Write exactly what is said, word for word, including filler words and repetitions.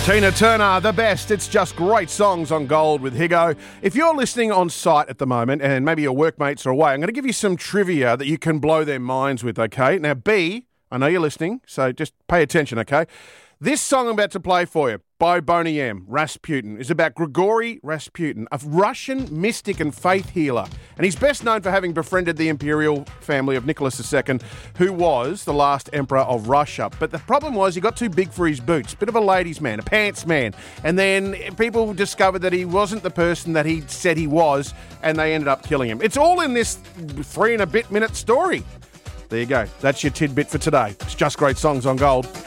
Tina Turner, the best. It's just great songs on Gold with Higo. If you're listening on site at the moment and maybe your workmates are away, I'm going to give you some trivia that you can blow their minds with, okay? Now, B, I know you're listening, so just pay attention, okay? This song I'm about to play for you by Boney M, Rasputin, is about Grigory Rasputin, a Russian mystic and faith healer. And he's best known for having befriended the imperial family of Nicholas the Second, who was the last emperor of Russia. But the problem was he got too big for his boots, bit of a ladies' man, a pants man. And then people discovered that he wasn't the person that he said he was, and they ended up killing him. It's all in this three and a bit minute story. There you go. That's your tidbit for today. It's just great songs on Gold.